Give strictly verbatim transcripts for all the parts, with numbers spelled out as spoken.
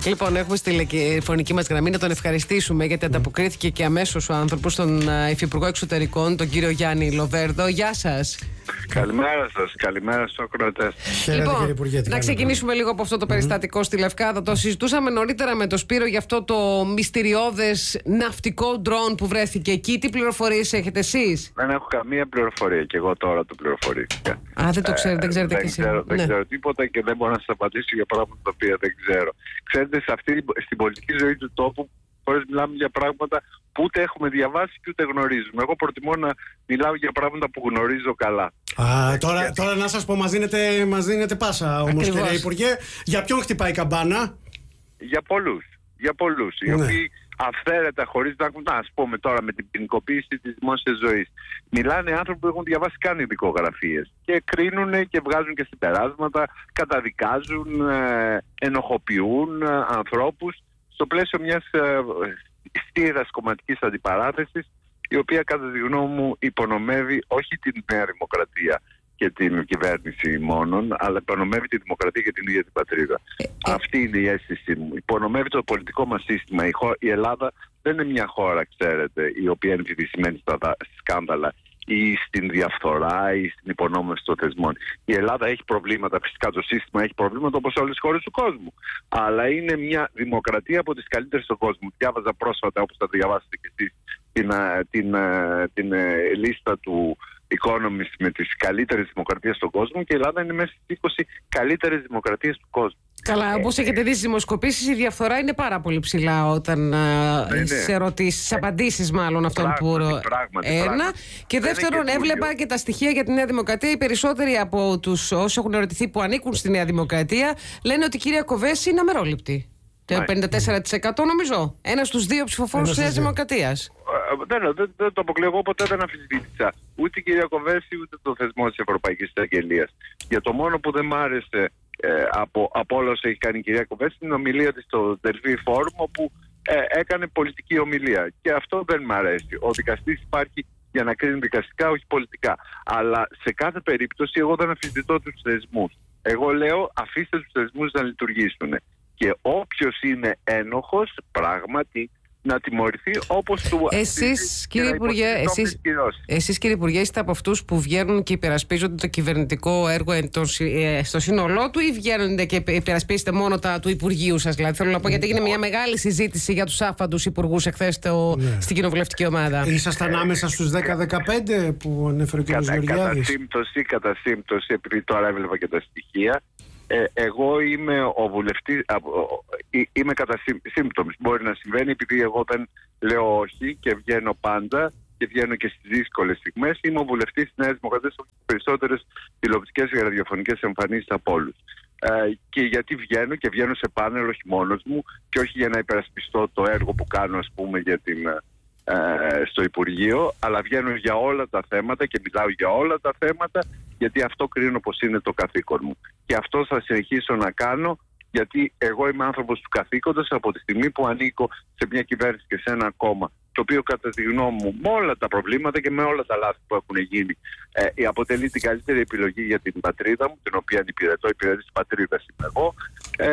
Λοιπόν, έχουμε στη φωνική μας γραμμή να τον ευχαριστήσουμε γιατί ανταποκρίθηκε και αμέσως ο άνθρωπος, τον Υφυπουργό Εξωτερικών, τον κύριο Γιάννη Λοβέρδο. Γεια σας. Καλημέρα σας, καλημέρα στους ακροατές. Λοιπόν, Υπουργέ, να ξεκινήσουμε λίγο από αυτό το περιστατικό mm-hmm. στη Λευκάδα. Το συζητούσαμε νωρίτερα με τον Σπύρο για αυτό το μυστηριώδες ναυτικό ντρόν που βρέθηκε εκεί. Τι πληροφορίες έχετε εσείς? Δεν έχω καμία πληροφορία και εγώ τώρα το πληροφορήθηκα. Α, δεν το ξέρετε, δεν ξέρετε ε, κι εσείς. Δεν, ναι. δεν ξέρω τίποτα και δεν μπορώ να σας απαντήσω για πράγματα τα οποία δεν ξέρω. Ξέρετε, σε αυτή, στην πολιτική ζωή του τόπου, φορές μιλάμε για πράγματα που ούτε έχουμε διαβάσει και ούτε γνωρίζουμε. Εγώ προτιμώ να μιλάω για πράγματα που γνωρίζω καλά. Α, τώρα, γιατί... τώρα να σας πω, μας δίνετε, μας δίνετε πάσα όμως, κύριε Υπουργέ. Για ποιον χτυπάει η καμπάνα? Για πολλούς. Για πολλούς. Ναι. Οι οποίοι αυθαίρετα, χωρίς να έχουν, να ας πούμε τώρα με την ποινικοποίηση της δημόσιας ζωής, μιλάνε άνθρωποι που έχουν διαβάσει καν ειδικογραφίες και κρίνουν και βγάζουν και συμπεράσματα, καταδικάζουν, ε, ενοχοποιούν ε, ανθρώπους στο πλαίσιο μιας ε, στήρας κομματικής αντιπαράθεσης, η οποία κατά τη γνώμη μου υπονομεύει όχι την Νέα Δημοκρατία και την κυβέρνηση μόνον, αλλά υπονομεύει τη δημοκρατία και την ίδια την πατρίδα. Ε, ε. Αυτή είναι η αίσθησή μου. Υπονομεύει το πολιτικό μας σύστημα. Η, χω... η Ελλάδα δεν είναι μια χώρα, ξέρετε, η οποία είναι βυθισμένη στα σκάνδαλα ή στην διαφθορά ή στην υπονόμευση των θεσμών. Η Ελλάδα έχει προβλήματα, φυσικά το σύστημα έχει προβλήματα όπως όλες τις χώρες του κόσμου. Αλλά είναι μια δημοκρατία από τις καλύτερες στον κόσμο. Διάβαζα πρόσφατα, όπως θα διαβάσετε και εσείς, την, την, την, την λίστα του Economist με τις καλύτερες δημοκρατίες στον κόσμο και η Ελλάδα είναι μέσα στις είκοσι καλύτερες δημοκρατίες του κόσμου. Καλά, όπως έχετε δει στις δημοσκοπήσεις, η διαφθορά είναι πάρα πολύ ψηλά όταν ναι, σε ερωτήσεις, σε απαντήσεις μάλλον αυτών πράγματι, που πράγματι, ένα. πράγματι. Και δεύτερον, έβλεπα και τα στοιχεία για τη Νέα Δημοκρατία. Οι περισσότεροι από τους όσοι έχουν ερωτηθεί που ανήκουν στη Νέα Δημοκρατία λένε ότι η κυρία Κοβέση είναι αμερόληπτη. Το πενήντα τέσσερα τοις εκατό νομίζω. Ένα στους δύο ψηφοφόρους της Νέας Δημοκρατίας. Δεν, δεν, δεν το αποκλείω. Εγώ ποτέ δεν αμφισβήτησα ούτε η κυρία Κοβέση ούτε το θεσμό της Ευρωπαϊκής Εισαγγελίας. Για το μόνο που δεν μ' άρεσε ε, από, από όλα όσα έχει κάνει η κυρία Κοβέση είναι η ομιλία της στο Delphi Forum, όπου ε, έκανε πολιτική ομιλία. Και αυτό δεν μ' αρέσει. Ο δικαστής υπάρχει για να κρίνει δικαστικά, όχι πολιτικά. Αλλά σε κάθε περίπτωση εγώ δεν αμφισβητώ τους θεσμούς. Εγώ λέω αφήστε τους θεσμούς να λειτουργήσουν. Και όποιος είναι ένοχος, πράγματι, να τιμωρηθεί όπως του εσείς, κύριε Υπουργέ, εσείς, εσείς κύριε Υπουργέ, είστε από αυτούς που βγαίνουν και υπερασπίζονται το κυβερνητικό έργο στο σύνολό του ή βγαίνετε και υπερασπίζετε μόνο τα του Υπουργείου σας? Δηλαδή θέλω να πω, γιατί έγινε μια μεγάλη συζήτηση για τους άφαντους υπουργούς εχθές ναι. στην κοινοβουλευτική ομάδα. Ήσασταν άμεσα στους δέκα δεκαπέντε που ανέφερε ο κ. Γεωργιάδης? Κατά σύμπτωση, κατά σύμπτωση, επειδή τώρα έβλεπα και τα στοιχεία, Ε, εγώ είμαι ο βουλευτής, α, είμαι κατά σύμπτωμης. Μπορεί να συμβαίνει επειδή εγώ δεν λέω όχι και βγαίνω πάντα και βγαίνω και στις δύσκολες στιγμές. Είμαι ο βουλευτής της Νέας Δημοκρατίας που έχει περισσότερες τηλεοπτικές και ραδιοφωνικές εμφανίσεις από όλους. Ε, και γιατί βγαίνω και βγαίνω σε πάνελ όχι μόνος μου και όχι για να υπερασπιστώ το έργο που κάνω, ας πούμε, για την, ε, στο Υπουργείο, αλλά βγαίνω για όλα τα θέματα και μιλάω για όλα τα θέματα, γιατί αυτό κρίνω πως είναι το καθήκον μου. Και αυτό θα συνεχίσω να κάνω, γιατί εγώ είμαι άνθρωπος του καθήκοντος από τη στιγμή που ανήκω σε μια κυβέρνηση και σε ένα κόμμα, το οποίο κατά τη γνώμη μου, με όλα τα προβλήματα και με όλα τα λάθη που έχουν γίνει, ε, αποτελεί την καλύτερη επιλογή για την πατρίδα μου, την οποία υπηρετώ, υπηρετή της πατρίδας είμαι εγώ, ε,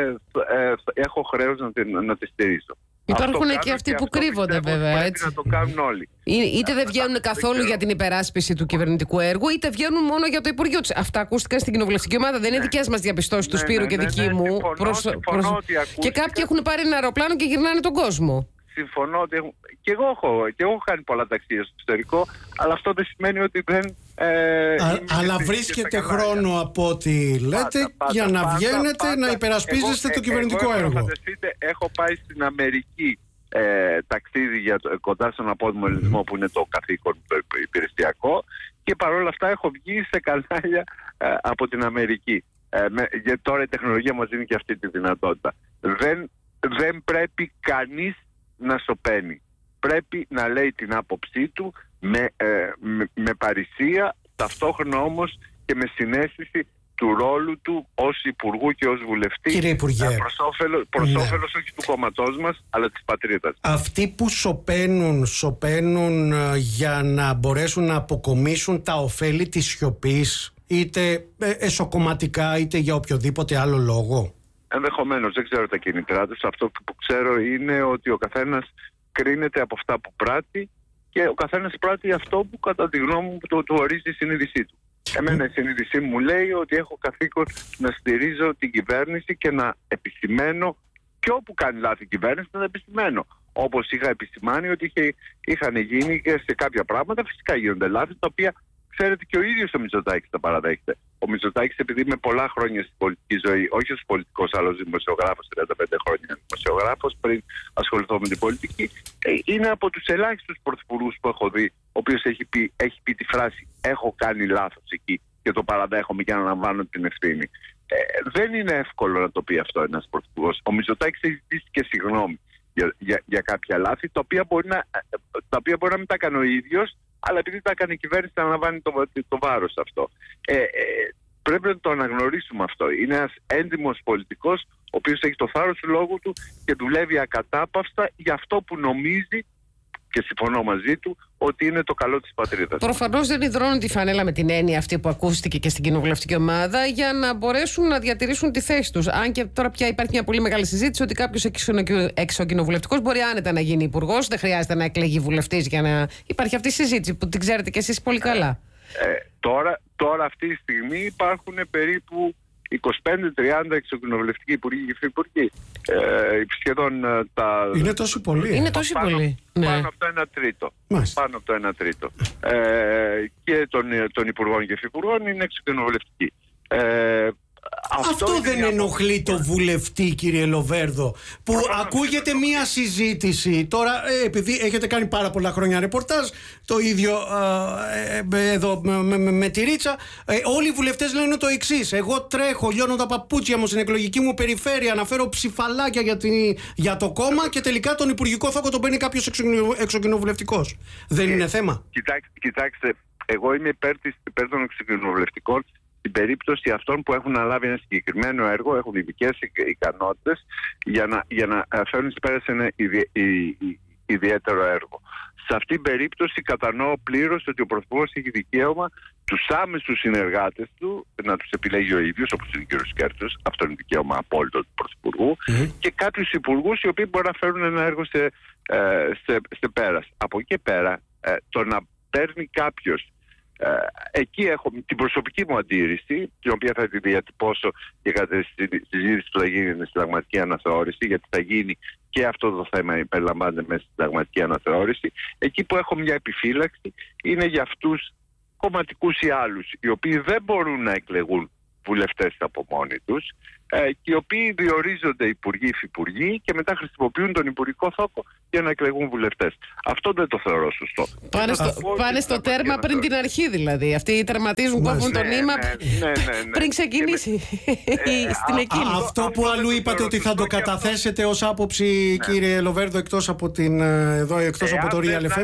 ε, έχω χρέος να, να τη στηρίσω. Υπάρχουν και αυτοί και που κρύβονται, βέβαια. Έτσι. Να το κάνουν όλοι. Είτε δεν βγαίνουν καθόλου για την υπεράσπιση του κυβερνητικού έργου, είτε βγαίνουν μόνο για το Υπουργείο του. Αυτά ακούστηκαν στην κοινοβουλευτική ομάδα. Δεν είναι ναι. δικές μας διαπιστώσεις του ναι, Σπύρου ναι, και ναι, δική ναι, μου. Συμφωνώ, προς, συμφωνώ προς... ότι και κάποιοι έχουν πάρει ένα αεροπλάνο και γυρνάνε τον κόσμο. Συμφωνώ ότι έχουν... και, εγώ έχω... και εγώ έχω κάνει πολλά ταξίδια στο εξωτερικό, αλλά αυτό δεν σημαίνει ότι δεν. Ε, Α, αλλά βρίσκεται χρόνο από ό,τι λέτε πάντα, πάντα, για να πάντα, βγαίνετε πάντα, να υπερασπίζεστε εγώ, το κυβερνητικό εγώ, έργο. Φανταστείτε, έχω πάει στην Αμερική ε, ταξίδι για το, κοντά στον απόδημο ελληνισμό mm. που είναι το καθήκον το υπηρεσιακό, και παρόλα αυτά έχω βγει σε κανάλια ε, από την Αμερική. Ε, με, γιατί τώρα η τεχνολογία μας δίνει και αυτή τη δυνατότητα. Δεν, δεν πρέπει κανείς να σωπαίνει. Πρέπει να λέει την άποψή του με, ε, με, με παρησία, ταυτόχρονα όμως και με συναίσθηση του ρόλου του ως Υπουργού και ως Βουλευτή. Κύριε Υπουργέ, προς όφελος, προς ναι. όφελος όχι του κόμματός μας, αλλά της πατρίδας. Αυτοί που σωπαίνουν, σωπαίνουν ε, για να μπορέσουν να αποκομίσουν τα ωφέλη της σιωπής, είτε ε, εσωκομματικά είτε για οποιοδήποτε άλλο λόγο. Ενδεχομένως, δεν ξέρω τα κίνητρά τους. Αυτό που ξέρω είναι ότι ο καθένας κρίνεται από αυτά που πράττει και ο καθένας πράττει αυτό που κατά τη γνώμη μου το, το ορίζει η συνείδησή του. Εμένα η συνείδησή μου λέει ότι έχω καθήκον να στηρίζω την κυβέρνηση και να επισημαίνω και όπου κάνει λάθη η κυβέρνηση να επισημαίνω. Όπως είχα επισημάνει ότι είχε, είχαν γίνει και σε κάποια πράγματα, φυσικά γίνονται λάθη, τα οποία ξέρετε και ο ίδιος ο Μητσοτάκης τα παραδέχεται. Ο Μητσοτάκης, επειδή με πολλά χρόνια στην πολιτική ζωή, όχι ως πολιτικός, αλλά ως δημοσιογράφος, τριάντα πέντε χρόνια δημοσιογράφος, πριν ασχοληθώ με την πολιτική, είναι από τους ελάχιστους πρωθυπουργούς που έχω δει, ο οποίος έχει πει, έχει πει τη φράση «έχω κάνει λάθος εκεί και το παραδέχομαι και αναλαμβάνω την ευθύνη». Ε, δεν είναι εύκολο να το πει αυτό ένας πρωθυπουργός. Ο Μητσοτάκης έχει ζητήσει και συγγνώμη για, για, για κάποια λάθη, τα οποία μπορεί να, τα οποία μπορεί να μην τα έκανε ο ίδιος, αλλά επειδή τα έκανε η κυβέρνηση, αναλαμβάνει το, το βάρος αυτό. Ε, ε, πρέπει να το αναγνωρίσουμε αυτό. Είναι ένας έντιμος πολιτικός, ο οποίος έχει το θάρρος του λόγου του και δουλεύει ακατάπαυστα για αυτό που νομίζει, και συμφωνώ μαζί του, ότι είναι το καλό της πατρίδας. Προφανώς δεν υδρώνουν τη φανέλα με την έννοια αυτή που ακούστηκε και στην κοινοβουλευτική ομάδα για να μπορέσουν να διατηρήσουν τη θέση τους. Αν και τώρα πια υπάρχει μια πολύ μεγάλη συζήτηση ότι κάποιος εξοκοινοβουλευτικός μπορεί άνετα να γίνει υπουργός, δεν χρειάζεται να εκλεγεί βουλευτής για να. Υπάρχει αυτή η συζήτηση που την ξέρετε κι εσείς πολύ καλά. Ε, ε, τώρα, τώρα αυτή τη στιγμή υπάρχουν περίπου είκοσι πέντε τριάντα εξοκοινοβουλευτικοί υπουργοί και υφυπουργοί. Ε, σχεδόν ε, τα. Είναι τόσο πολύ. Είναι τόσο πάνω, πολύ. Πάνω Ναι. από το ένα τρίτο. Μάλιστα. Πάνω από το ένα τρίτο. Ε, και των, των υπουργών και υφυπουργών είναι εξοκοινοβουλευτικοί. Ε, Αυτό, Αυτό δεν ενοχλεί το βουλευτή, κύριε Λοβέρδο, που Προφανώς ακούγεται μία συζήτηση. Τώρα, ε, επειδή έχετε κάνει πάρα πολλά χρόνια ρεπορτάζ, το ίδιο ε, ε, εδώ με, με, με τη Ρίτσα, ε, όλοι οι βουλευτές λένε το εξής: εγώ τρέχω, λιώνω τα παπούτσια μου στην εκλογική μου περιφέρεια, αναφέρω ψηφαλάκια για, την, για το κόμμα και τελικά τον υπουργικό θόκο τον παίρνει κάποιος εξοκοινοβουλευτικός. Δεν είναι θέμα. Κοιτάξτε, κοιτάξτε, εγώ είμαι υπέρ, της, υπέρ των εξοκοινοβουλευτικών. Στην περίπτωση αυτών που έχουν αναλάβει ένα συγκεκριμένο έργο, έχουν ειδικές ικανότητες για να, για να φέρουν εις πέρας ένα ιδι, ι, ι, ιδιαίτερο έργο. Σε αυτήν την περίπτωση κατανοώ πλήρως ότι ο Πρωθυπουργός έχει δικαίωμα τους άμεσους συνεργάτες του να τους επιλέγει ο ίδιος, όπως είναι ο κ. Κέρτσος, αυτό είναι δικαίωμα απόλυτο του Πρωθυπουργού, mm-hmm. και κάποιους υπουργούς οι οποίοι μπορεί να φέρουν ένα έργο σε, ε, σε, σε πέρας. Από εκεί και πέρα, ε, το να παίρνει κάποιος. Ε, εκεί έχω την προσωπική μου αντίρρηση, την οποία θα τη διατυπώσω και κατά τη συζήτηση που θα γίνει στην συνταγματική αναθεώρηση, γιατί θα γίνει και αυτό το θέμα περιλαμβάνεται μέσα στην συνταγματική αναθεώρηση. Εκεί που έχω μια επιφύλαξη είναι για αυτούς κομματικούς ή άλλους, οι οποίοι δεν μπορούν να εκλεγούν βουλευτές από μόνοι τους, ε, και οι οποίοι διορίζονται υπουργοί, υφυπουργοί και μετά χρησιμοποιούν τον υπουργικό θόκο για να εκλεγούν βουλευτές. Αυτό δεν το θεωρώ σωστό. Πάνε στο, πάνε στο τέρμα πριν την αρχή δηλαδή. Αυτοί τερματίζουν, κόβουν το νήμα ναι, ναι, ναι, ναι. πριν ξεκινήσει ε, στην εκείνη. Α, αυτό που αλλού είπατε ότι θα το καταθέσετε ως άποψη, κύριε Λοβέρδο, εκτός από, την, εδώ, εκτός από το Real εφ εμ.